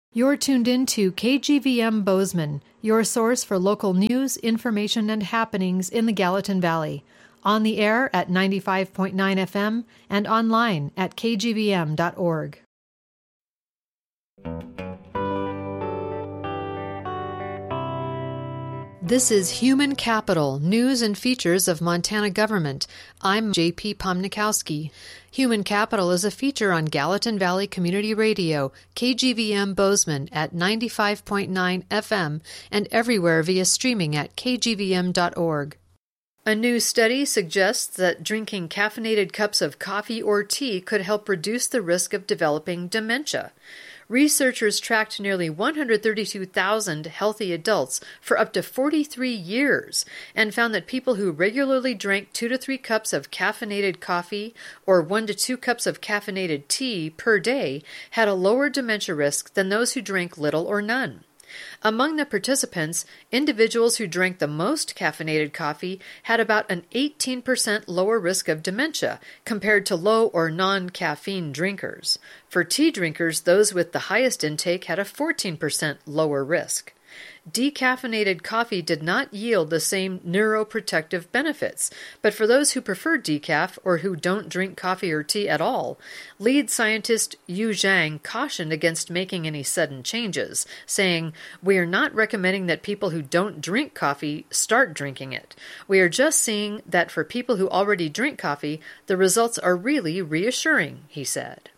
You're tuned in to KGVM Bozeman, your source for local news, information, and happenings in the Gallatin Valley. On the air at 95.9 FM and online at kgvm.org. This is Human Capital, News and Features of Montana Government. I'm J.P. Pomnikowski. Human Capital is a feature on Gallatin Valley Community Radio, KGVM Bozeman at 95.9 FM and everywhere via streaming at kgvm.org. A new study suggests that drinking caffeinated cups of coffee or tea could help reduce the risk of developing dementia. Researchers tracked nearly 132,000 healthy adults for up to 43 years and found that people who regularly drank 2 to 3 cups of caffeinated coffee or 1 to 2 cups of caffeinated tea per day had a lower dementia risk than those who drank little or none. Among the participants, individuals who drank the most caffeinated coffee had about an 18% lower risk of dementia compared to low or non-caffeine drinkers. For tea drinkers, those with the highest intake had a 14% lower risk. Decaffeinated coffee did not yield the same neuroprotective benefits, but for those who prefer decaf or who don't drink coffee or tea at all, lead scientist Yu Zhang cautioned against making any sudden changes, saying, "We are not recommending that people who don't drink coffee start drinking it. We are just seeing that for people who already drink coffee, the results are really reassuring," he said.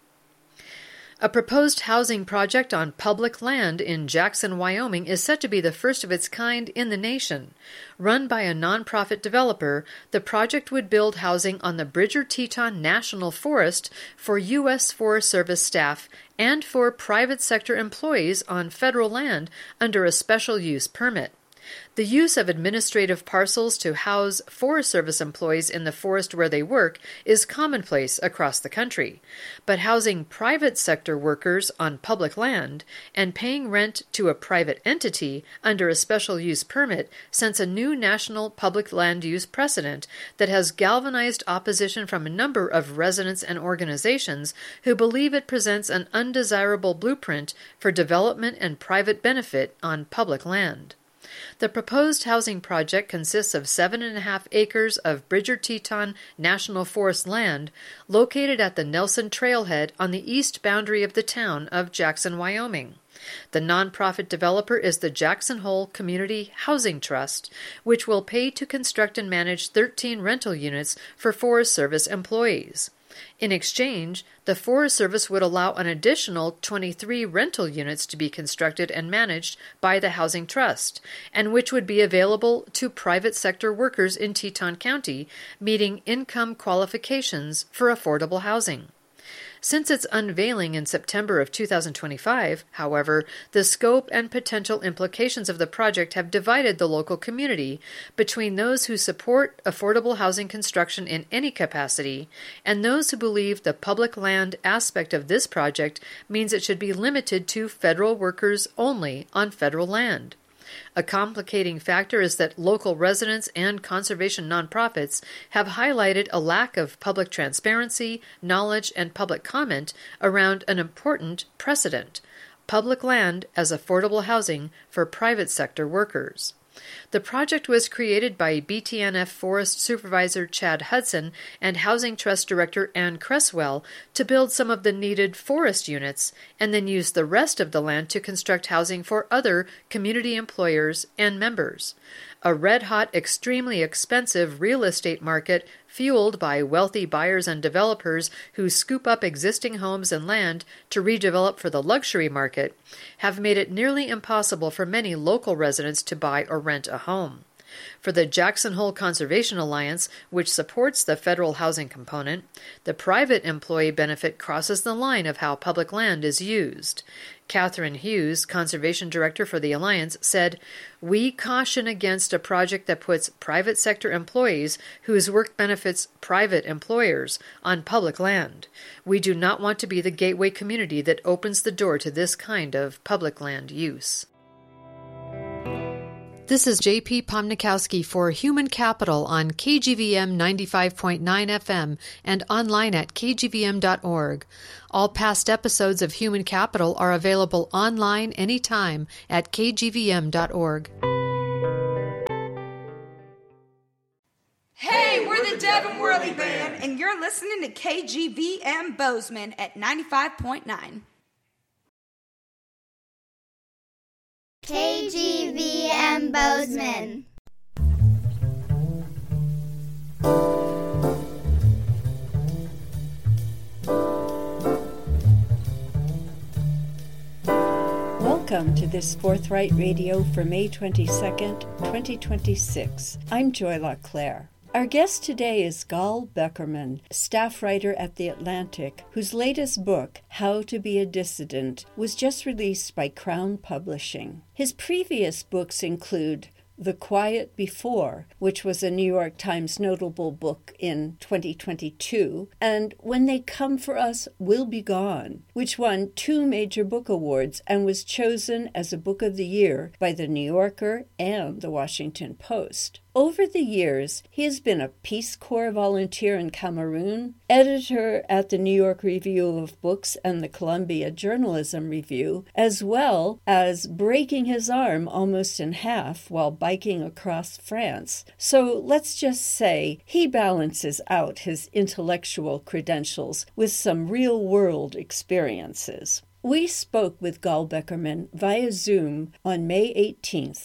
A proposed housing project on public land in Jackson, Wyoming is set to be the first of its kind in the nation. Run by a nonprofit developer, the project would build housing on the Bridger-Teton National Forest for U.S. Forest Service staff and for private sector employees on federal land under a special use permit. The use of administrative parcels to house Forest Service employees in the forest where they work is commonplace across the country, but housing private sector workers on public land and paying rent to a private entity under a special use permit sets a new national public land use precedent that has galvanized opposition from a number of residents and organizations who believe it presents an undesirable blueprint for development and private benefit on public land. The proposed housing project consists of 7.5 acres of Bridger-Teton National Forest land located at the Nelson Trailhead on the east boundary of the town of Jackson, Wyoming. The nonprofit developer is the Jackson Hole Community Housing Trust, which will pay to construct and manage 13 rental units for Forest Service employees. In exchange, the Forest Service would allow an additional 23 rental units to be constructed and managed by the Housing Trust, and which would be available to private sector workers in Teton County meeting income qualifications for affordable housing. Since its unveiling in September of 2025, however, the scope and potential implications of the project have divided the local community between those who support affordable housing construction in any capacity and those who believe the public land aspect of this project means it should be limited to federal workers only on federal land. A complicating factor is that local residents and conservation nonprofits have highlighted a lack of public transparency, knowledge, and public comment around an important precedent: public land as affordable housing for private sector workers. The project was created by BTNF Forest Supervisor Chad Hudson and Housing Trust Director Ann Cresswell to build some of the needed forest units and then use the rest of the land to construct housing for other community employers and members. A red-hot, extremely expensive real estate market fueled by wealthy buyers and developers who scoop up existing homes and land to redevelop for the luxury market have made it nearly impossible for many local residents to buy or rent a home. For the Jackson Hole Conservation Alliance, which supports the federal housing component, the private employee benefit crosses the line of how public land is used. Catherine Hughes, Conservation Director for the Alliance, said, "We caution against a project that puts private sector employees whose work benefits private employers on public land. We do not want to be the gateway community that opens the door to this kind of public land use." This is JP Pomnikowski for Human Capital on KGVM 95.9 FM and online at kgvm.org. All past episodes of Human Capital are available online anytime at kgvm.org. Hey, we're the Devin Worley Band, and you're listening to KGVM Bozeman at 95.9. KGVM Bozeman. Welcome to this Forthright Radio for May 22nd, 2026. I'm Joy LaClaire. Our guest today is Gal Beckerman, staff writer at The Atlantic, whose latest book, How to Be a Dissident, was just released by Crown Publishing. His previous books include The Quiet Before, which was a New York Times notable book in 2022, and When They Come for Us, We'll Be Gone, which won 2 major book awards and was chosen as a Book of the Year by The New Yorker and The Washington Post. Over the years, he has been a Peace Corps volunteer in Cameroon, editor at the New York Review of Books and the Columbia Journalism Review, as well as breaking his arm almost in half while biking across France. So let's just say he balances out his intellectual credentials with some real-world experiences. We spoke with Gal Beckerman via Zoom on May 18th,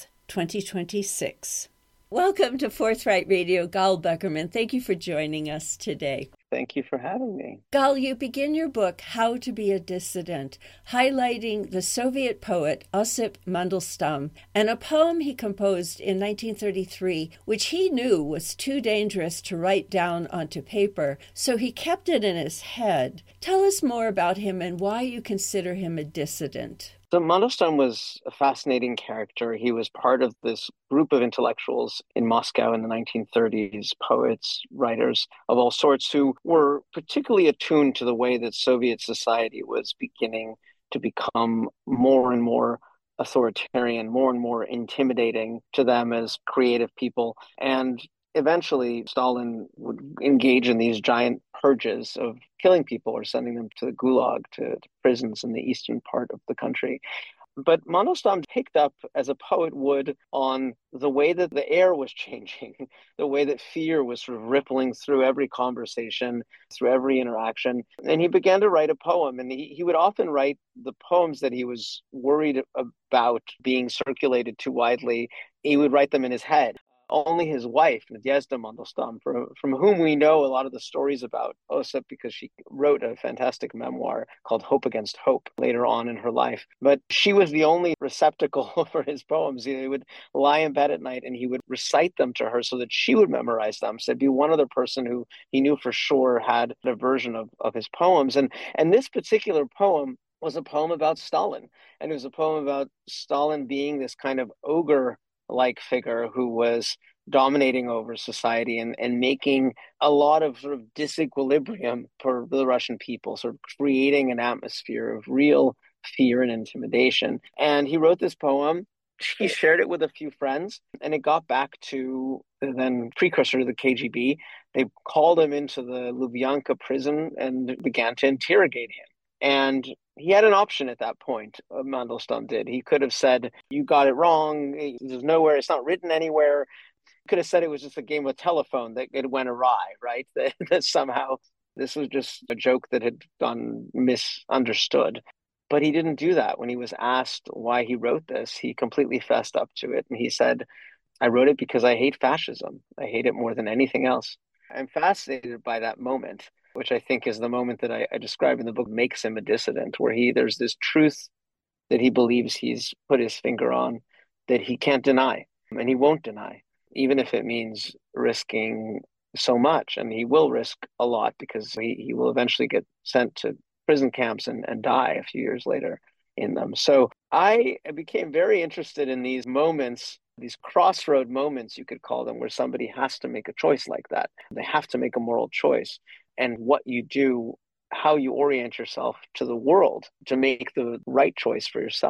2026. Welcome to Forthright Radio, Gal Beckerman. Thank you for joining us today. Thank you for having me. Gal, you begin your book, How to Be a Dissident, highlighting the Soviet poet Osip Mandelstam and a poem he composed in 1933, which he knew was too dangerous to write down onto paper, so he kept it in his head. Tell us more about him and why you consider him a dissident. So Mandelstam was a fascinating character. He was part of this group of intellectuals in Moscow in the 1930s, poets, writers of all sorts, who were particularly attuned to the way that Soviet society was beginning to become more and more authoritarian, more and more intimidating to them as creative people. And eventually, Stalin would engage in these giant purges of killing people or sending them to the gulag, to prisons in the eastern part of the country. But Mandelstam picked up, as a poet would, on the way that the air was changing, the way that fear was sort of rippling through every conversation, through every interaction. And he began to write a poem. And he would often write the poems that he was worried about being circulated too widely. He would write them in his head. Only his wife, Nadezhda Mandelstam, from whom we know a lot of the stories about Osip, because she wrote a fantastic memoir called Hope Against Hope later on in her life. But she was the only receptacle for his poems. He would lie in bed at night and he would recite them to her so that she would memorize them. So it'd be one other person who he knew for sure had a version of his poems. And this particular poem was a poem about Stalin. And it was a poem about Stalin being this kind of ogre-like figure who was dominating over society and making a lot of sort of disequilibrium for the Russian people, sort of creating an atmosphere of real fear and intimidation. And he wrote this poem. He shared it with a few friends, and it got back to the then precursor to the KGB. They called him into the Lubyanka prison and began to interrogate him. And he had an option at that point, Mandelstam did. He could have said, you got it wrong, there's nowhere, it's not written anywhere. He could have said it was just a game of telephone that it went awry, right? That somehow this was just a joke that had gone misunderstood. But he didn't do that. When he was asked why he wrote this, he completely fessed up to it. And he said, I wrote it because I hate fascism. I hate it more than anything else. I'm fascinated by that moment, which I think is the moment that I describe in the book makes him a dissident, where there's this truth that he believes he's put his finger on that he can't deny, and he won't deny, even if it means risking so much. And he will risk a lot because he will eventually get sent to prison camps and die a few years later in them. So I became very interested in these moments, these crossroad moments, you could call them, where somebody has to make a choice like that. They have to make a moral choice. And what you do, how you orient yourself to the world to make the right choice for yourself.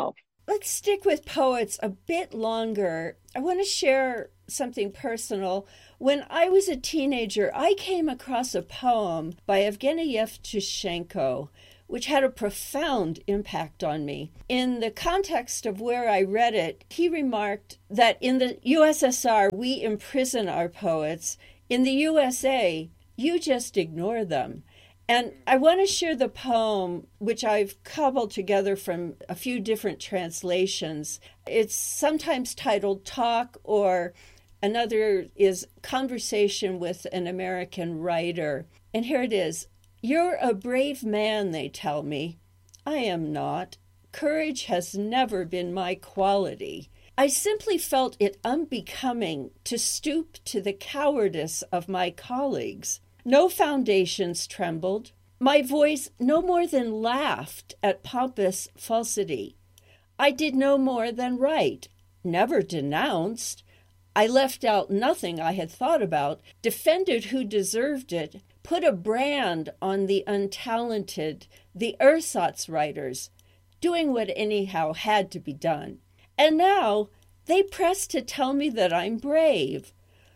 let's stick with poets a bit longer. I want to share something personal. When I was a teenager, I came across a poem by Evgeny Yevtushenko, which had a profound impact on me. In the context of where I read it, he remarked that in the USSR, we imprison our poets. In the USA, you just ignore them. And I want to share the poem, which I've cobbled together from a few different translations. It's sometimes titled Talk, or another is Conversation with an American Writer. And here it is. You're a brave man, they tell me. I am not. Courage has never been my quality. I simply felt it unbecoming to stoop to the cowardice of my colleagues. No foundations trembled. My voice no more than laughed at pompous falsity. I did no more than write, never denounced. I left out nothing I had thought about, defended who deserved it, put a brand on the untalented, the ersatz writers, doing what anyhow had to be done. And now they press to tell me that I'm brave.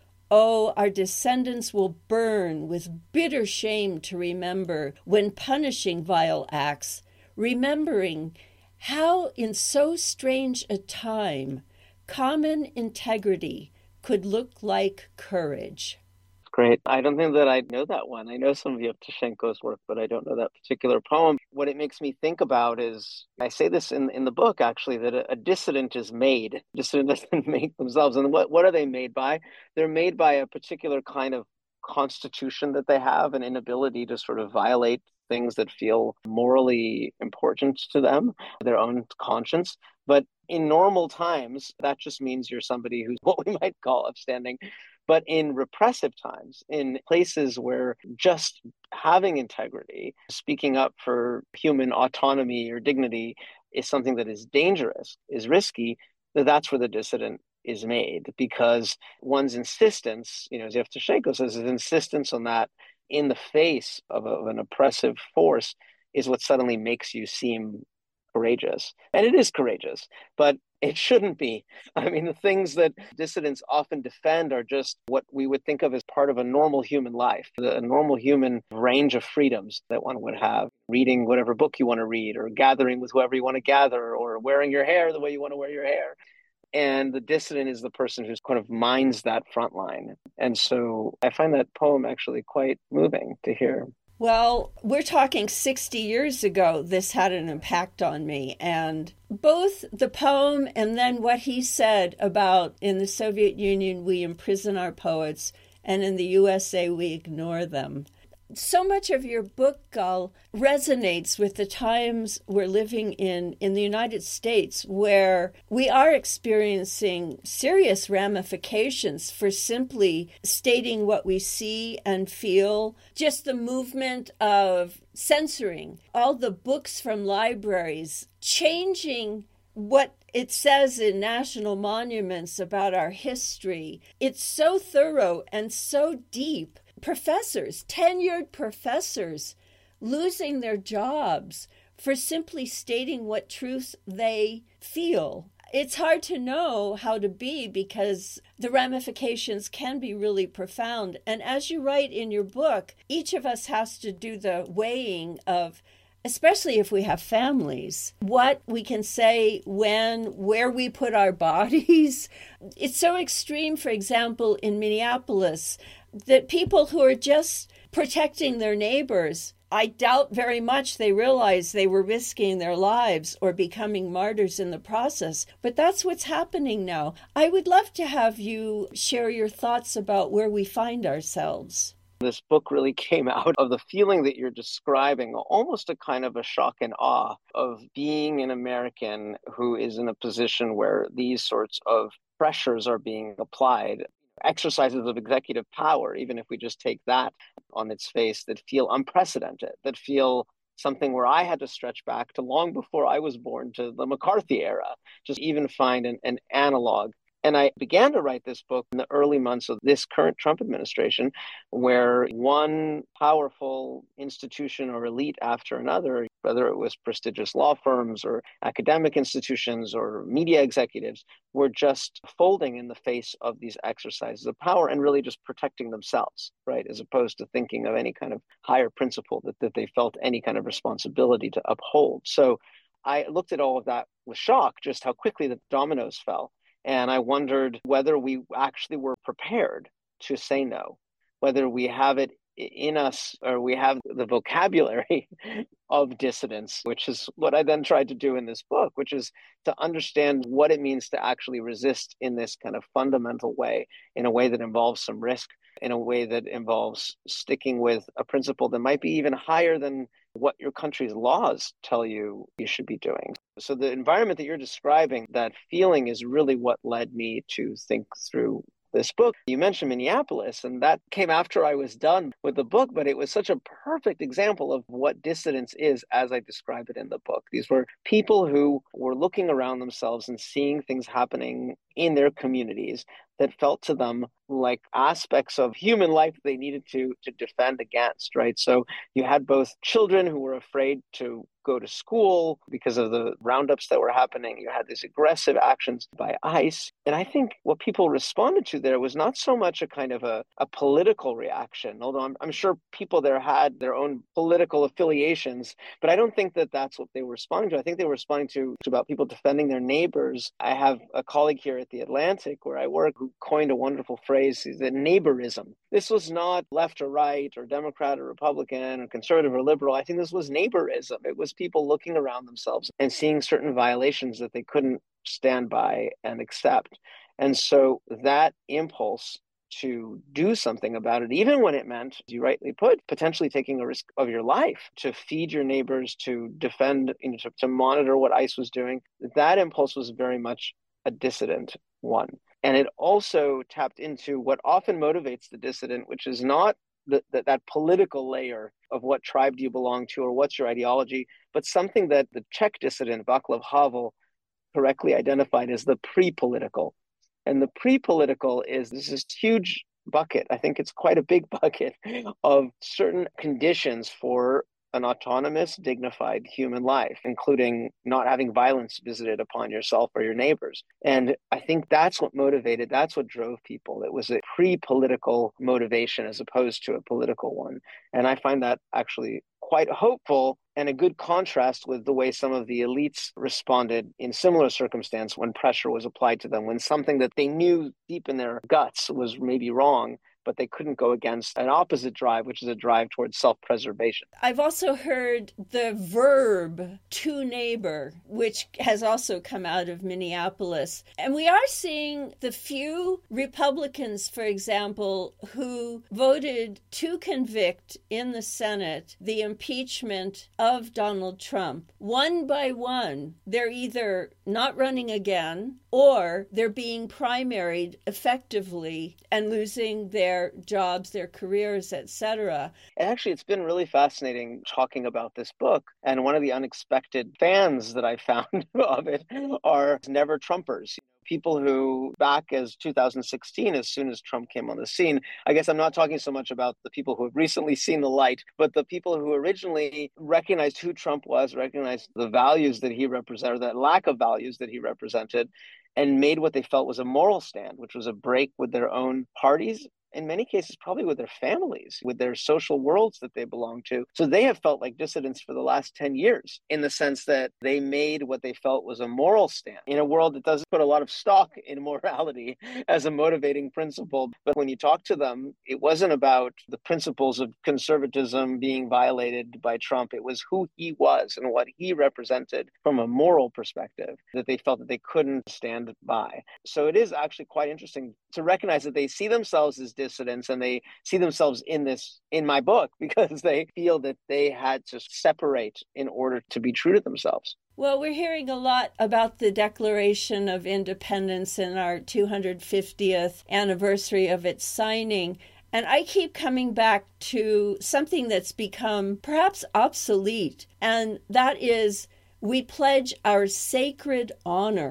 Oh, our descendants will burn with bitter shame to remember when punishing vile acts, remembering how in so strange a time common integrity could look like courage. Great. I don't think that I know that one. I know some of Yevtushenko's work, but I don't know that particular poem. What it makes me think about is, I say this in the book, actually, that a dissident is made. A dissident doesn't make themselves. And what are they made by? They're made by a particular kind of constitution that they have, an inability to sort of violate things that feel morally important to them, their own conscience. But in normal times, that just means you're somebody who's what we might call upstanding. But in repressive times, in places where just having integrity, speaking up for human autonomy or dignity is something that is dangerous, is risky, that's where the dissident is made. Because one's insistence, as Yevtushenko says, his insistence on that in the face of an oppressive force is what suddenly makes you seem courageous. And it is courageous, but it shouldn't be. I mean, the things that dissidents often defend are just what we would think of as part of a normal human life, a normal human range of freedoms that one would have. Reading whatever book you want to read, or gathering with whoever you want to gather, or wearing your hair the way you want to wear your hair. And the dissident is the person who's kind of minds that front line. And so I find that poem actually quite moving to hear. Well, we're talking 60 years ago, this had an impact on me. And both the poem and then what he said about in the Soviet Union, we imprison our poets, and in the USA, we ignore them. So much of your book, Gal, resonates with the times we're living in the United States, where we are experiencing serious ramifications for simply stating what we see and feel. Just the movement of censoring all the books from libraries, changing what it says in national monuments about our history. It's so thorough and so deep. Professors, tenured professors, losing their jobs for simply stating what truth they feel. It's hard to know how to be because the ramifications can be really profound. And as you write in your book, each of us has to do the weighing of, especially if we have families, what we can say, when, where we put our bodies. It's so extreme, for example, in Minneapolis, that people who are just protecting their neighbors, I doubt very much they realized they were risking their lives or becoming martyrs in the process. But that's what's happening now. I would love to have you share your thoughts about where we find ourselves. This book really came out of the feeling that you're describing, almost a kind of a shock and awe of being an American who is in a position where these sorts of pressures are being applied. Exercises of executive power, even if we just take that on its face, that feel unprecedented, that feel something where I had to stretch back to long before I was born, to the McCarthy era, just even find an analog. And I began to write this book in the early months of this current Trump administration, where one powerful institution or elite after another, whether it was prestigious law firms or academic institutions or media executives, were just folding in the face of these exercises of power and really just protecting themselves, right? As opposed to thinking of any kind of higher principle that they felt any kind of responsibility to uphold. So I looked at all of that with shock, just how quickly the dominoes fell. And I wondered whether we actually were prepared to say no, whether we have it in us or we have the vocabulary of dissidence, which is what I then tried to do in this book, which is to understand what it means to actually resist in this kind of fundamental way, in a way that involves some risk, in a way that involves sticking with a principle that might be even higher than what your country's laws tell you should be doing. So the environment that you're describing, that feeling, is really what led me to think through this book. You mentioned Minneapolis, and that came after I was done with the book, but it was such a perfect example of what dissidence is as I describe it in the book. These were people who were looking around themselves and seeing things happening in their communities that felt to them like aspects of human life they needed to defend against, right? So you had both children who were afraid to go to school because of the roundups that were happening. You had these aggressive actions by ICE. And I think what people responded to there was not so much a kind of a political reaction, although I'm sure people there had their own political affiliations, but I don't think that that's what they were responding to. I think they were responding to about people defending their neighbors. I have a colleague here at the Atlantic where I work who coined a wonderful phrase, that neighborism. This was not left or right or Democrat or Republican or conservative or liberal. I think this was neighborism. It was people looking around themselves and seeing certain violations that they couldn't stand by and accept. And so that impulse to do something about it, even when it meant, as you rightly put, potentially taking a risk of your life to feed your neighbors, to defend, to monitor what ICE was doing, that impulse was very much a dissident one. And it also tapped into what often motivates the dissident, which is not that political layer of what tribe do you belong to or what's your ideology, but something that the Czech dissident Václav Havel correctly identified as the pre-political. And the pre-political is this huge bucket. I think it's quite a big bucket of certain conditions for an autonomous, dignified human life, including not having violence visited upon yourself or your neighbors. And I think that's what motivated, that's what drove people. It was a pre-political motivation as opposed to a political one. And I find that actually quite hopeful and a good contrast with the way some of the elites responded in similar circumstance when pressure was applied to them, when something that they knew deep in their guts was maybe wrong, but they couldn't go against an opposite drive, which is a drive towards self-preservation. I've also heard the verb to neighbor, which has also come out of Minneapolis. And we are seeing the few Republicans, for example, who voted to convict in the Senate the impeachment of Donald Trump. One by one, they're either not running again or they're being primaried effectively and losing their jobs, their careers, etc. Actually, it's been really fascinating talking about this book. And one of the unexpected fans that I found of it are never Trumpers. People who back as 2016, as soon as Trump came on the scene, I guess I'm not talking so much about the people who have recently seen the light, but the people who originally recognized who Trump was, recognized the values that he represented, or that lack of values that he represented, and made what they felt was a moral stand, which was a break with their own parties, in many cases, probably with their families, with their social worlds that they belong to. So they have felt like dissidents for the last 10 years in the sense that they made what they felt was a moral stand in a world that doesn't put a lot of stock in morality as a motivating principle. But when you talk to them, it wasn't about the principles of conservatism being violated by Trump. It was who he was and what he represented from a moral perspective that they felt that they couldn't stand by. So it is actually quite interesting to recognize that they see themselves as dissidents and they see themselves in my book because they feel that they had to separate in order to be true to themselves. Well, we're hearing a lot about the Declaration of Independence and our 250th anniversary of its signing. And I keep coming back to something that's become perhaps obsolete, and that is we pledge our sacred honor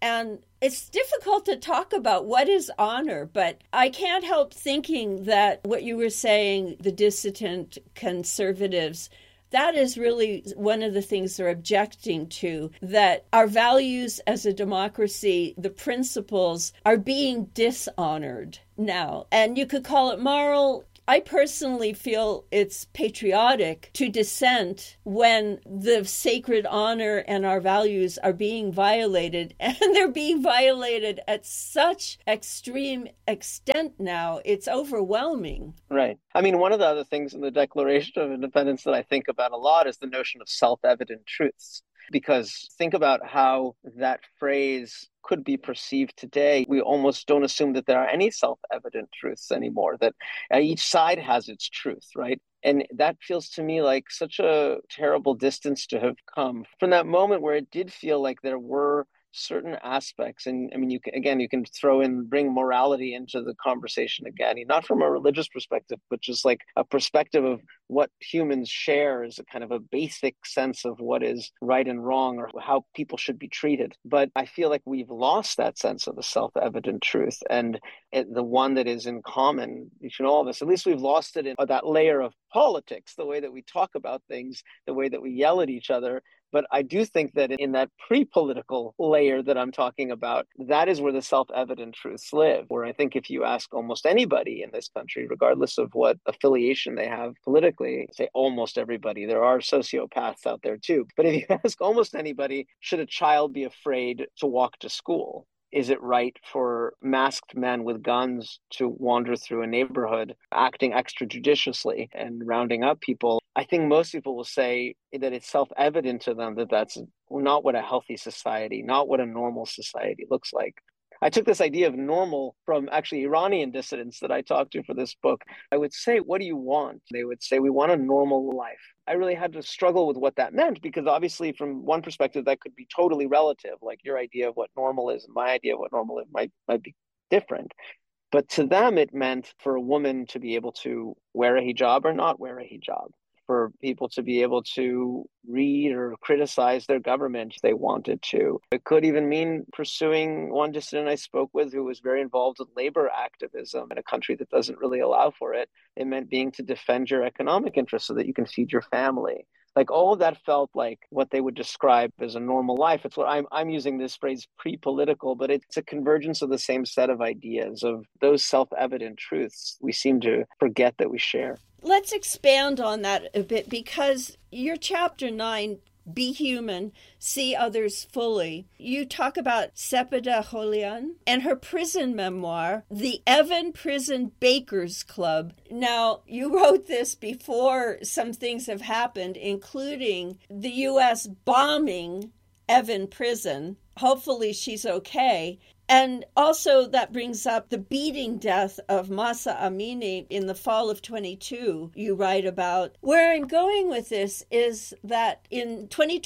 And it's difficult to talk about what is honor, but I can't help thinking that what you were saying, the dissident conservatives, that is really one of the things they're objecting to, that our values as a democracy, the principles, are being dishonored now. And you could call it moral. I personally feel it's patriotic to dissent when the sacred honor and our values are being violated, and they're being violated at such extreme extent now. It's overwhelming. Right. I mean, one of the other things in the Declaration of Independence that I think about a lot is the notion of self-evident truths. Because think about how that phrase could be perceived today. We almost don't assume that there are any self-evident truths anymore, that each side has its truth, right? And that feels to me like such a terrible distance to have come from that moment where it did feel like there were certain aspects. And I mean, you can bring morality into the conversation again, not from a religious perspective, but just like a perspective of what humans share as a kind of a basic sense of what is right and wrong or how people should be treated. But I feel like we've lost that sense of the self-evident truth, and the one that is in common between all of us. At least we've lost it in that layer of politics, the way that we talk about things, the way that we yell at each other. But I do think that in that pre-political layer that I'm talking about, that is where the self-evident truths live, where I think if you ask almost anybody in this country, regardless of what affiliation they have politically, say almost everybody, there are sociopaths out there too, but if you ask almost anybody, should a child be afraid to walk to school? Is it right for masked men with guns to wander through a neighborhood, acting extrajudiciously and rounding up people? I think most people will say that it's self-evident to them that that's not what a healthy society, not what a normal society looks like. I took this idea of normal from actually Iranian dissidents that I talked to for this book. I would say, what do you want? They would say, we want a normal life. I really had to struggle with what that meant, because obviously from one perspective, that could be totally relative. Like your idea of what normal is and my idea of what normal is might be different. But to them, it meant for a woman to be able to wear a hijab or not wear a hijab, for people to be able to read or criticize their government if they wanted to. It could even mean pursuing one dissident I spoke with who was very involved with labor activism in a country that doesn't really allow for it. It meant being to defend your economic interests so that you can feed your family. Like all of that felt like what they would describe as a normal life. It's what I'm using this phrase pre-political, but it's a convergence of the same set of ideas, of those self-evident truths we seem to forget that we share. Let's expand on that a bit, because your chapter 9, Be Human, See Others Fully, you talk about Sepideh Holian and her prison memoir, The Evin Prison Bakers Club. Now, you wrote this before some things have happened, including the U.S. bombing Evin Prison. Hopefully she's okay. And also that brings up the beating death of Mahsa Amini in the fall of 22, you write about. Where I'm going with this is that in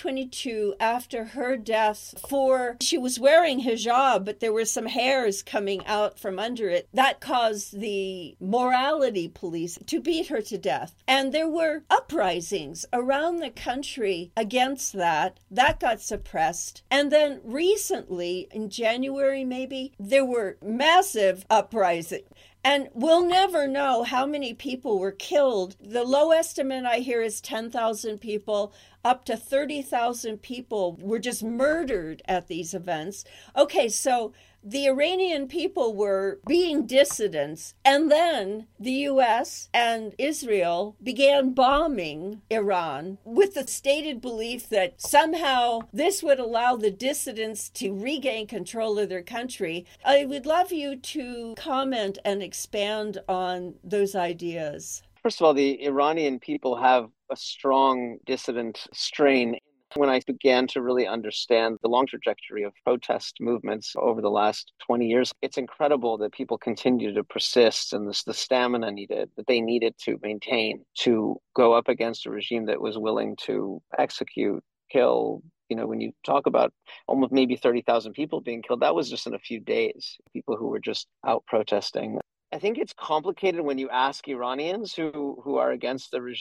2022, after her death, she was wearing hijab, but there were some hairs coming out from under it. That caused the morality police to beat her to death. And there were uprisings around the country against that. That got suppressed. And then recently, in January, maybe, there were massive uprisings. And we'll never know how many people were killed. The low estimate I hear is 10,000 people. Up to 30,000 people were just murdered at these events. Okay, so the Iranian people were being dissidents, and then the U.S. and Israel began bombing Iran with the stated belief that somehow this would allow the dissidents to regain control of their country. I would love you to comment and expand on those ideas. First of all, the Iranian people have a strong dissident strain. When I began to really understand the long trajectory of protest movements over the last 20 years, it's incredible that people continue to persist, and the stamina that they needed to maintain to go up against a regime that was willing to execute, kill. When you talk about almost maybe 30,000 people being killed, that was just in a few days, people who were just out protesting. I think it's complicated when you ask Iranians who are against the regime.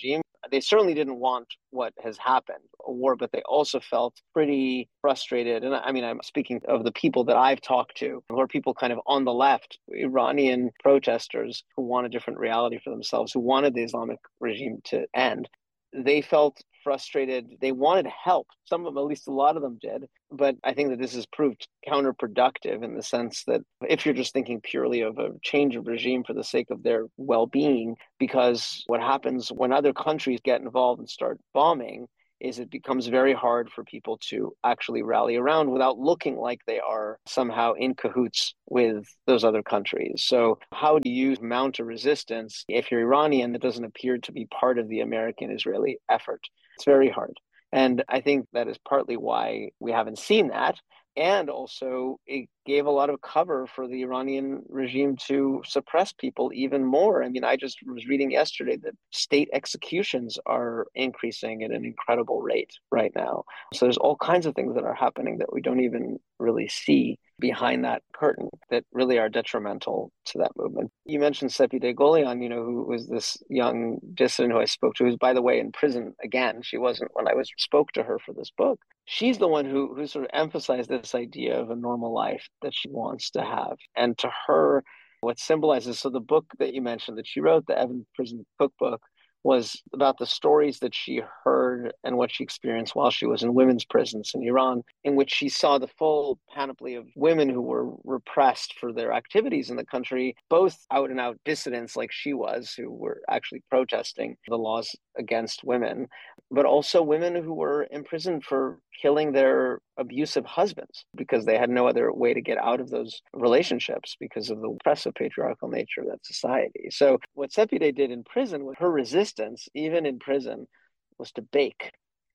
they certainly didn't want what has happened, a war, but they also felt pretty frustrated. And I mean, I'm speaking of the people that I've talked to, who are people kind of on the left, Iranian protesters who want a different reality for themselves, who wanted the Islamic regime to end. They felt frustrated. They wanted help. Some of them, at least a lot of them did. But I think that this has proved counterproductive in the sense that if you're just thinking purely of a change of regime for the sake of their well-being, because what happens when other countries get involved and start bombing is it becomes very hard for people to actually rally around without looking like they are somehow in cahoots with those other countries. So how do you mount a resistance if you're Iranian that doesn't appear to be part of the American-Israeli effort? It's very hard. And I think that is partly why we haven't seen that. And also, it gave a lot of cover for the Iranian regime to suppress people even more. I mean, I just was reading yesterday that state executions are increasing at an incredible rate right now. So there's all kinds of things that are happening that we don't even really see behind that curtain that really are detrimental to that movement. You mentioned Sepideh Gholian, who was this young dissident who I spoke to, who's, by the way, in prison again. She wasn't when I spoke to her for this book. She's the one who sort of emphasized this idea of a normal life that she wants to have. And to her, what symbolizes, so the book that you mentioned that she wrote, the Evin Prison Cookbook, was about the stories that she heard and what she experienced while she was in women's prisons in Iran, in which she saw the full panoply of women who were repressed for their activities in the country, both out and out dissidents like she was, who were actually protesting the laws against women, but also women who were imprisoned for killing their abusive husbands because they had no other way to get out of those relationships because of the oppressive patriarchal nature of that society. So what Sepideh did in prison, with her resistance, even in prison, was to bake.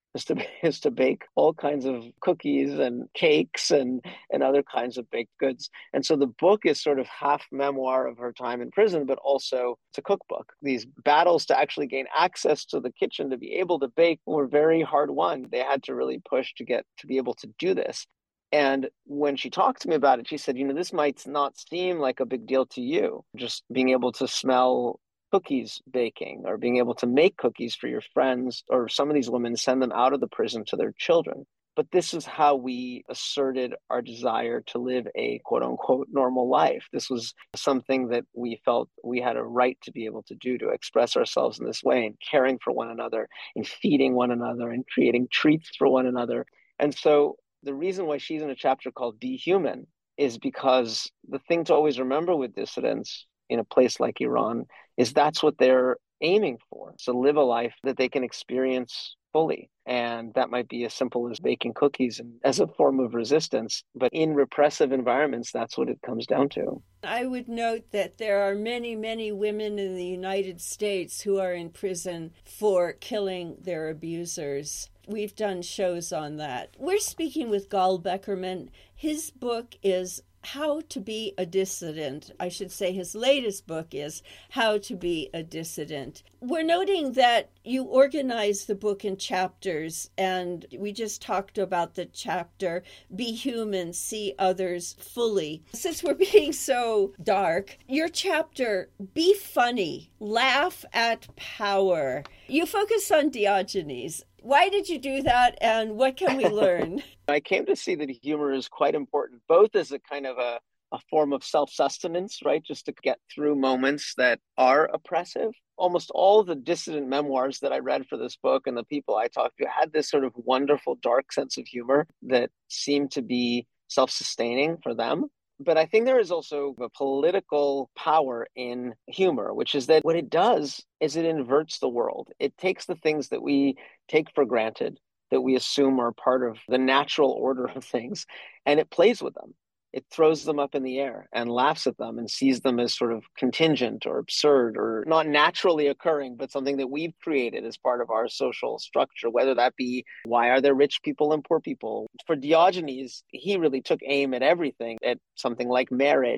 Is to bake all kinds of cookies and cakes and other kinds of baked goods. And so the book is sort of half memoir of her time in prison, but also it's a cookbook. These battles to actually gain access to the kitchen to be able to bake were very hard won. They had to really push to be able to do this. And when she talked to me about it, she said, this might not seem like a big deal to you, just being able to smell cookies baking or being able to make cookies for your friends, or some of these women send them out of the prison to their children. But this is how we asserted our desire to live a quote unquote normal life. This was something that we felt we had a right to be able to do, to express ourselves in this way, and caring for one another, and feeding one another, and creating treats for one another. And so the reason why she's in a chapter called Be Human is because the thing to always remember with dissidents in a place like Iran is that's what they're aiming for, to live a life that they can experience fully. And that might be as simple as baking cookies and as a form of resistance. But in repressive environments, that's what it comes down to. I would note that there are many, many women in the United States who are in prison for killing their abusers. We've done shows on that. We're speaking with Gal Beckerman. His book is How to Be a Dissident. I should say his latest book is How to Be a Dissident. We're noting that you organize the book in chapters, and we just talked about the chapter, Be Human, See Others Fully. Since we're being so dark, your chapter, Be Funny, Laugh at Power. You focus on Diogenes. Why did you do that, and what can we learn? I came to see that humor is quite important, both as a kind of a form of self-sustenance, right? Just to get through moments that are oppressive. Almost all the dissident memoirs that I read for this book and the people I talked to had this sort of wonderful, dark sense of humor that seemed to be self-sustaining for them. But I think there is also a political power in humor, which is that what it does is it inverts the world. It takes the things that we take for granted, that we assume are part of the natural order of things, and it plays with them. It throws them up in the air and laughs at them and sees them as sort of contingent or absurd or not naturally occurring, but something that we've created as part of our social structure, whether that be, why are there rich people and poor people? For Diogenes, he really took aim at everything, at something like marriage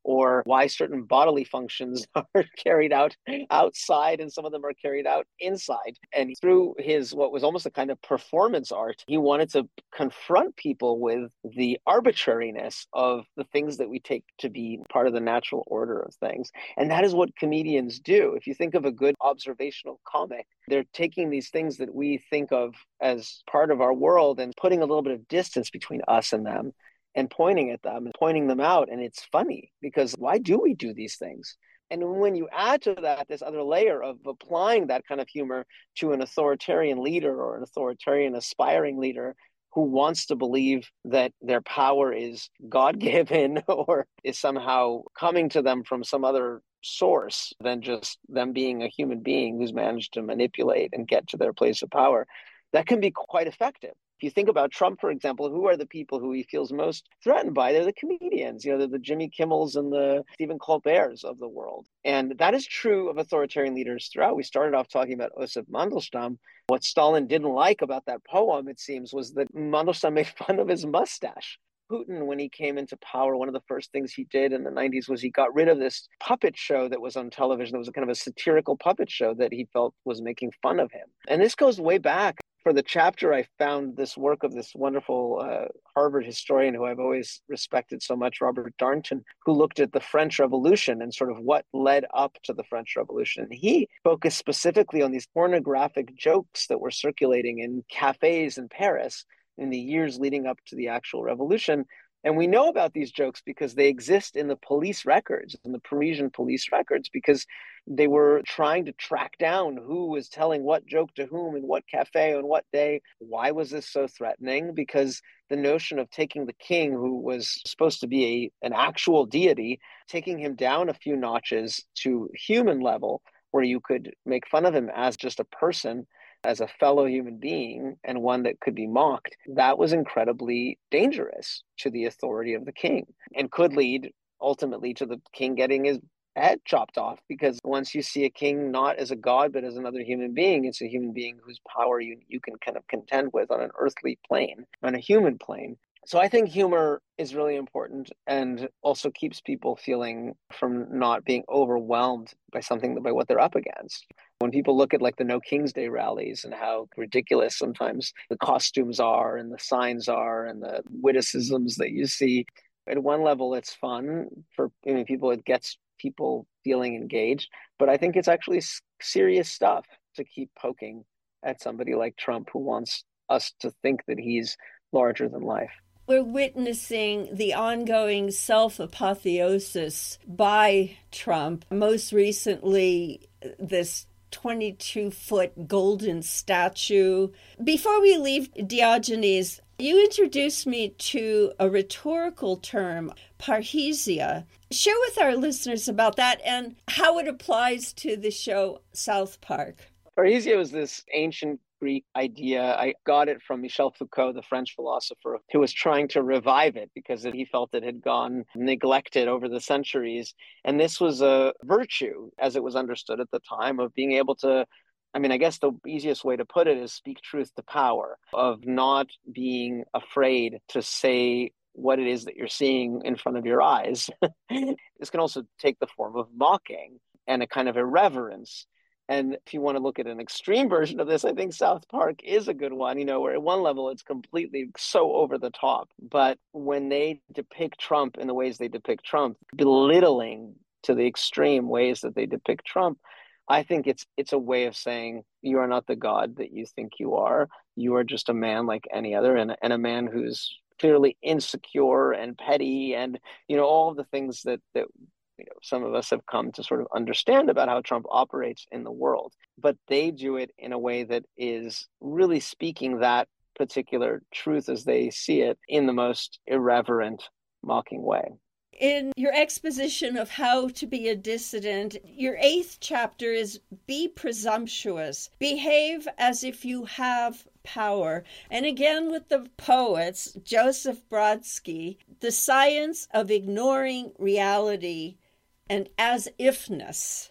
or why certain bodily functions are carried out outside and some of them are carried out inside. And through his, what was almost a kind of performance art, he wanted to confront people with the arbitrariness of the things that we take to be part of the natural order of things. And that is what comedians do. If you think of a good observational comic, they're taking these things that we think of as part of our world and putting a little bit of distance between us and them and pointing at them and pointing them out. And it's funny because why do we do these things? And when you add to that this other layer of applying that kind of humor to an authoritarian leader or an authoritarian aspiring leader who wants to believe that their power is God-given or is somehow coming to them from some other source than just them being a human being who's managed to manipulate and get to their place of power, that can be quite effective. If you think about Trump, for example, who are the people who he feels most threatened by? They're the comedians, they're the Jimmy Kimmels and the Stephen Colberts of the world. And that is true of authoritarian leaders throughout. We started off talking about Osip Mandelstam. What Stalin didn't like about that poem, it seems, was that Mandelstam made fun of his mustache. Putin, when he came into power, one of the first things he did in the 90s was he got rid of this puppet show that was on television. It was a kind of a satirical puppet show that he felt was making fun of him. And this goes way back. For the chapter, I found this work of this wonderful Harvard historian who I've always respected so much, Robert Darnton, who looked at the French Revolution and sort of what led up to the French Revolution. And he focused specifically on these pornographic jokes that were circulating in cafes in Paris in the years leading up to the actual revolution. And we know about these jokes because they exist in the police records, in the Parisian police records, because they were trying to track down who was telling what joke to whom in what cafe on what day. Why was this so threatening? Because the notion of taking the king, who was supposed to be an actual deity, taking him down a few notches to human level, where you could make fun of him as just a person, as a fellow human being, and one that could be mocked, that was incredibly dangerous to the authority of the king and could lead ultimately to the king getting his head chopped off. Because once you see a king not as a god but as another human being, it's a human being whose power you can kind of contend with on an earthly plane, on a human plane. So I think humor is really important and also keeps people feeling from not being overwhelmed by by what they're up against. When people look at like the No King's Day rallies and how ridiculous sometimes the costumes are and the signs are and the witticisms that you see, at one level it's fun for people. It gets people feeling engaged, but I think it's actually serious stuff to keep poking at somebody like Trump, who wants us to think that he's larger than life. We're witnessing the ongoing self-apotheosis by Trump. Most recently, this 22-foot golden statue. Before we leave Diogenes, you introduced me to a rhetorical term, parrhesia. Share with our listeners about that and how it applies to the show South Park. Parrhesia was this ancient Greek idea. I got it from Michel Foucault, the French philosopher, who was trying to revive it because he felt it had gone neglected over the centuries. And this was a virtue, as it was understood at the time, of being able to, I guess the easiest way to put it is speak truth to power, of not being afraid to say what it is that you're seeing in front of your eyes. This can also take the form of mocking and a kind of irreverence. And if you want to look at an extreme version of this, I think South Park is a good one, where at one level it's completely so over the top. But when they depict Trump in the ways they depict Trump, belittling to the extreme ways that they depict Trump, I think it's a way of saying you are not the God that you think you are. You are just a man like any other, and a man who's clearly insecure and petty and, all of the things that some of us have come to sort of understand about how Trump operates in the world. But they do it in a way that is really speaking that particular truth as they see it in the most irreverent, mocking way. In your exposition of how to be a dissident, your 8th chapter is be presumptuous, behave as if you have power. And again with the poets, Joseph Brodsky, the science of ignoring reality and as-ifness.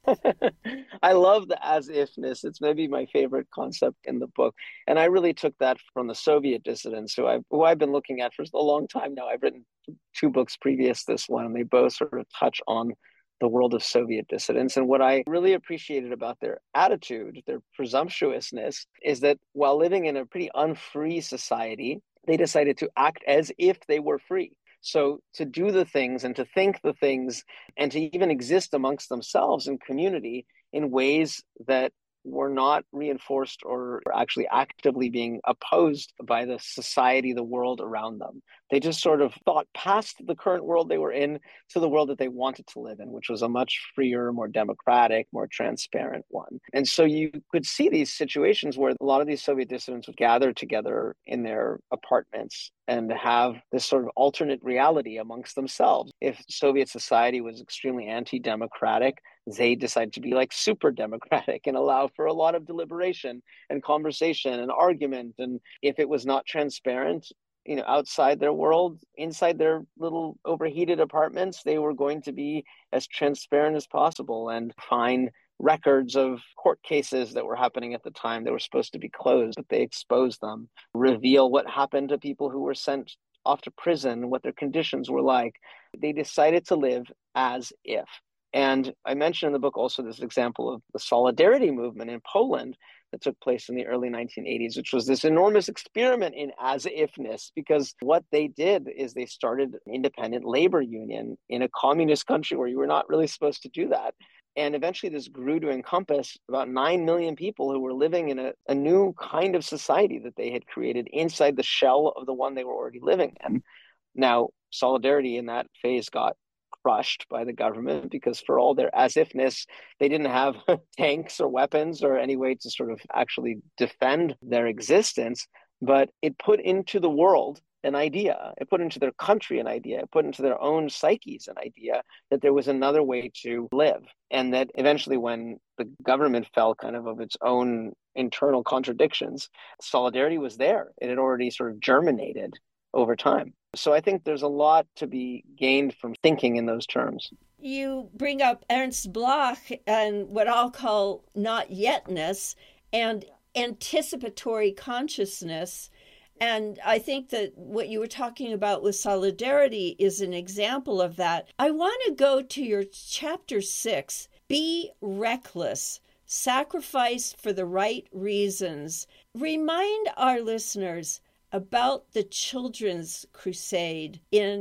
I love the as-ifness. It's maybe my favorite concept in the book. And I really took that from the Soviet dissidents who I've been looking at for a long time now. I've written two books previous to this one, and they both sort of touch on the world of Soviet dissidents. And what I really appreciated about their attitude, their presumptuousness, is that while living in a pretty unfree society, they decided to act as if they were free. So to do the things and to think the things and to even exist amongst themselves in community in ways that were not reinforced or actually actively being opposed by the society, the world around them. They just sort of thought past the current world they were in to the world that they wanted to live in, which was a much freer, more democratic, more transparent one. And so you could see these situations where a lot of these Soviet dissidents would gather together in their apartments and have this sort of alternate reality amongst themselves. If Soviet society was extremely anti-democratic, they decided to be like super democratic and allow for a lot of deliberation and conversation and argument. And if it was not transparent, outside their world, inside their little overheated apartments, they were going to be as transparent as possible and find records of court cases that were happening at the time. They were supposed to be closed, but they exposed them, reveal what happened to people who were sent off to prison, what their conditions were like. They decided to live as if. And I mentioned in the book also this example of the Solidarity movement in Poland that took place in the early 1980s, which was this enormous experiment in as-ifness, because what they did is they started an independent labor union in a communist country where you were not really supposed to do that. And eventually this grew to encompass about 9 million people who were living in a new kind of society that they had created inside the shell of the one they were already living in. Now, Solidarity in that phase got crushed by the government because for all their as-ifness, they didn't have tanks or weapons or any way to sort of actually defend their existence. But it put into the world an idea. It put into their country an idea. It put into their own psyches an idea that there was another way to live. And that eventually when the government fell kind of its own internal contradictions, Solidarity was there. It had already sort of germinated over time. So I think there's a lot to be gained from thinking in those terms. You bring up Ernst Bloch and what I'll call not yetness and anticipatory consciousness. And I think that what you were talking about with Solidarity is an example of that. I want to go to your chapter 6, Be Reckless, Sacrifice for the Right Reasons. Remind our listeners about the Children's Crusade in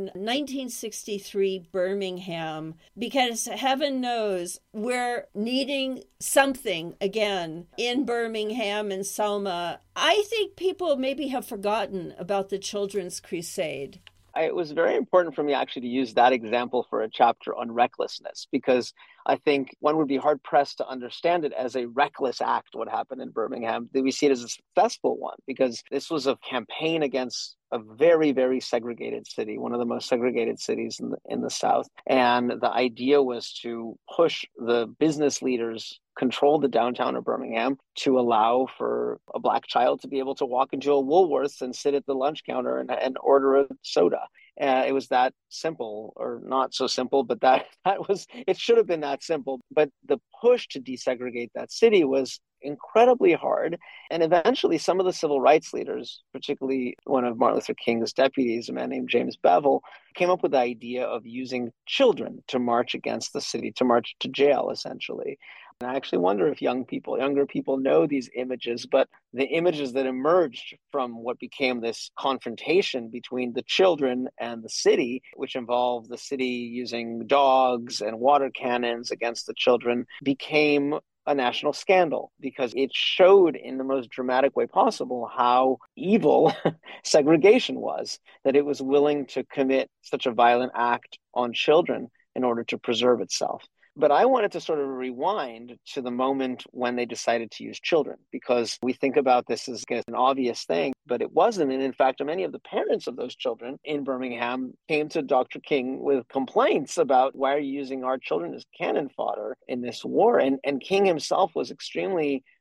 1963 Birmingham, because heaven knows we're needing something again in Birmingham and Selma. I think people maybe have forgotten about the Children's Crusade. It was very important for me actually to use that example for a chapter on recklessness, because I think one would be hard pressed to understand it as a reckless act, what happened in Birmingham. We see it as a successful one, because this was a campaign against a very, very segregated city, one of the most segregated cities in the South. And the idea was to push the business leaders control the downtown of Birmingham to allow for a Black child to be able to walk into a Woolworths and sit at the lunch counter and order a soda. It was that simple, or not so simple, but that was, it should have been that simple. But the push to desegregate that city was incredibly hard. And eventually some of the civil rights leaders, particularly one of Martin Luther King's deputies, a man named James Bevel, came up with the idea of using children to march against the city, to march to jail, essentially. And I actually wonder if younger people know these images, but the images that emerged from what became this confrontation between the children and the city, which involved the city using dogs and water cannons against the children, became a national scandal, because it showed in the most dramatic way possible how evil segregation was, that it was willing to commit such a violent act on children in order to preserve itself. But I wanted to sort of rewind to the moment when they decided to use children, because we think about this as an obvious thing, but it wasn't. And in fact, many of the parents of those children in Birmingham came to Dr. King with complaints about, why are you using our children as cannon fodder in this war? And King himself was extremely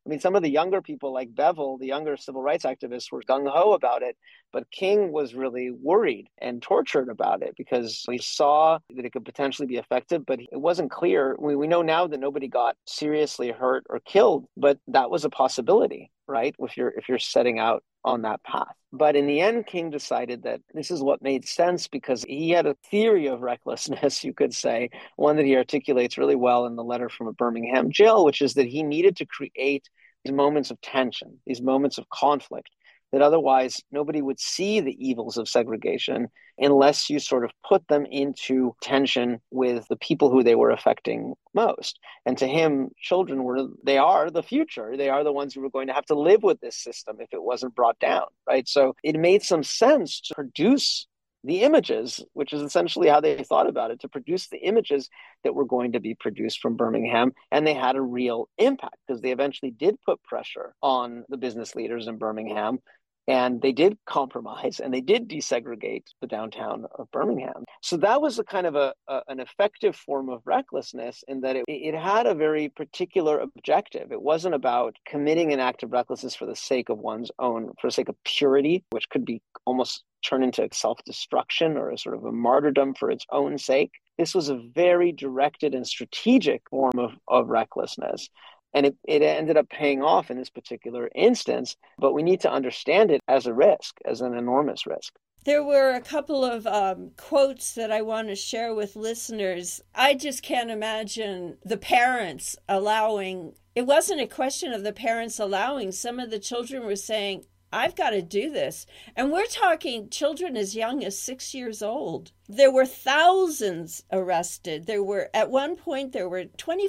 I mean, some of the younger people like Bevel, the younger civil rights activists, were gung-ho about it, but King was really worried and tortured about it because he saw that it could potentially be effective, but it wasn't clear. We know now that nobody got seriously hurt or killed, but that was a possibility, right? If you're setting out on that path. But in the end, King decided that this is what made sense because he had a theory of recklessness, you could say, one that he articulates really well in the letter from a Birmingham jail, which is that he needed to create these moments of tension, these moments of conflict, that otherwise nobody would see the evils of segregation unless you sort of put them into tension with the people who they were affecting most. And to him, children they are the future. They are the ones who were going to have to live with this system if it wasn't brought down, right? So it made some sense to produce the images, which is essentially how they thought about it, to produce the images that were going to be produced from Birmingham. And they had a real impact because they eventually did put pressure on the business leaders in Birmingham. And they did compromise and they did desegregate the downtown of Birmingham. So that was a kind of an effective form of recklessness in that it had a very particular objective. It wasn't about committing an act of recklessness for the sake of one's own, for the sake of purity, which could be almost turned into self-destruction or a sort of a martyrdom for its own sake. This was a very directed and strategic form of recklessness. And it ended up paying off in this particular instance, but we need to understand it as a risk, as an enormous risk. There were a couple of quotes that I want to share with listeners. I just can't imagine the parents allowing, it wasn't a question of the parents allowing. Some of the children were saying, I've got to do this. And we're talking children as young as 6 years old. There were thousands arrested. At one point, there were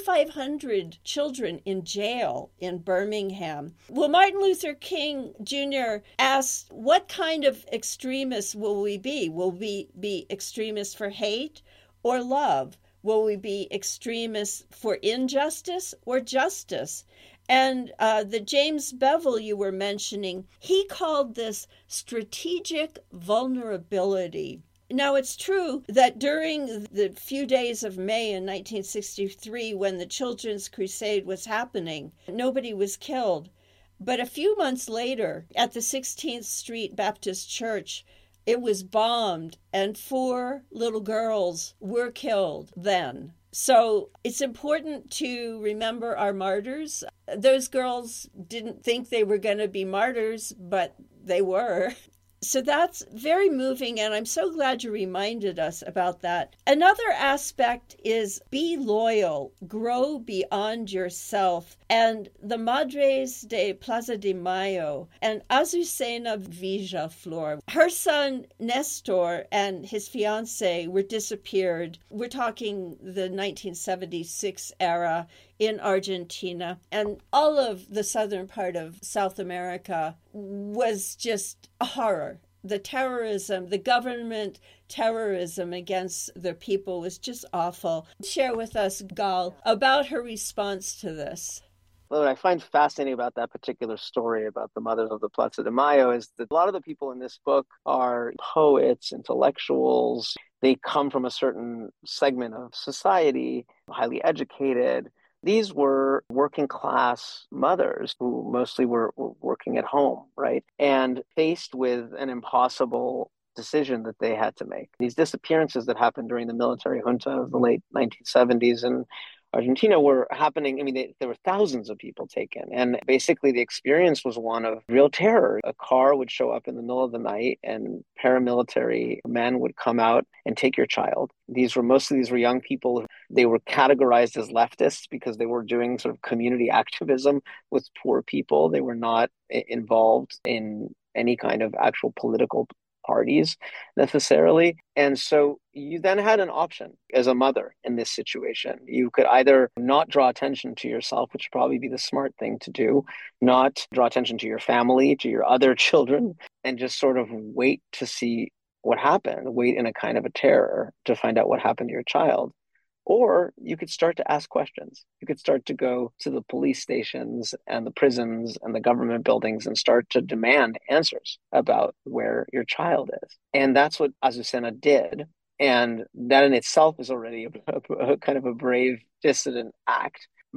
2,500 children in jail in Birmingham. Well, Martin Luther King Jr. asked, what kind of extremists will we be? Will we be extremists for hate or love? Will we be extremists for injustice or justice? And the James Bevel you were mentioning, he called this strategic vulnerability. Now, it's true that during the few days of May in 1963, when the Children's Crusade was happening, nobody was killed. But a few months later, at the 16th Street Baptist Church, it was bombed, and 4 little girls were killed then. So it's important to remember our martyrs. Those girls didn't think they were going to be martyrs, but they were. So that's very moving, and I'm so glad you reminded us about that. Another aspect is be loyal, grow beyond yourself. And the Madres de Plaza de Mayo and Azucena Villaflor, her son Nestor and his fiancée were disappeared. We're talking the 1976 era in Argentina, and all of the southern part of South America was just a horror. The terrorism, the government terrorism against the people was just awful. Share with us, Gal, about her response to this. What I find fascinating about that particular story about the mothers of the Plaza de Mayo is that a lot of the people in this book are poets, intellectuals. They come from a certain segment of society, highly educated. These were working class mothers who mostly were working at home, right? And faced with an impossible decision that they had to make. These disappearances that happened during the military junta of the late 1970s in Argentina were happening. I mean, there were thousands of people taken. And basically the experience was one of real terror. A car would show up in the middle of the night and paramilitary men would come out and take your child. Most of these were young people. They were categorized as leftists because they were doing sort of community activism with poor people. They were not involved in any kind of actual political parties necessarily. And so you then had an option as a mother in this situation. You could either not draw attention to yourself, which would probably be the smart thing to do, not draw attention to your family, to your other children, and just sort of wait to see what happened, wait in a kind of a terror to find out what happened to your child. Or you could start to ask questions. You could start to go to the police stations and the prisons and the government buildings and start to demand answers about where your child is. And that's what Azucena did. And that in itself is already a kind of a brave dissident act. But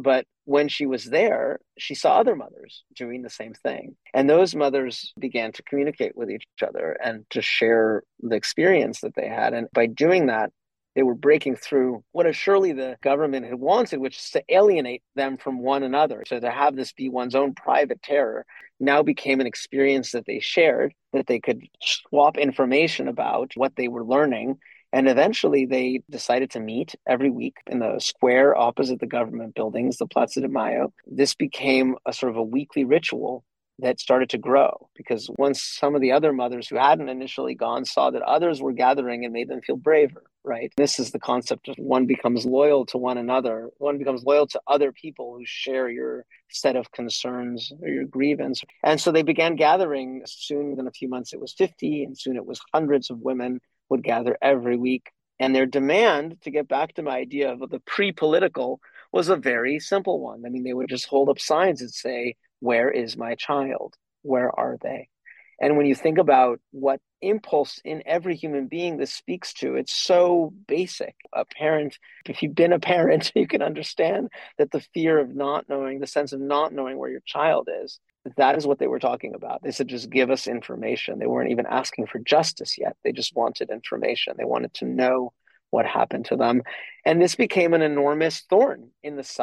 when she was there, she saw other mothers doing the same thing. And those mothers began to communicate with each other and to share the experience that they had. And by doing that, they were breaking through what surely the government had wanted, which is to alienate them from one another. So to have this be one's own private terror now became an experience that they shared, that they could swap information about what they were learning. And eventually they decided to meet every week in the square opposite the government buildings, the Plaza de Mayo. This became a sort of a weekly ritual that started to grow, because once some of the other mothers who hadn't initially gone saw that others were gathering, it made them feel braver, right? This is the concept of one becomes loyal to one another. One becomes loyal to other people who share your set of concerns or your grievance. And so they began gathering. Soon, within a few months, it was 50, and soon it was hundreds of women would gather every week. And their demand, to get back to my idea of the pre-political, was a very simple one. I mean, they would just hold up signs that say, "Where is my child? Where are they?" And when you think about what impulse in every human being this speaks to, it's so basic. A parent, if you've been a parent, you can understand that the fear of not knowing, the sense of not knowing where your child is, that is what they were talking about. They said, just give us information. They weren't even asking for justice yet. They just wanted information. They wanted to know what happened to them. And this became an enormous thorn in the side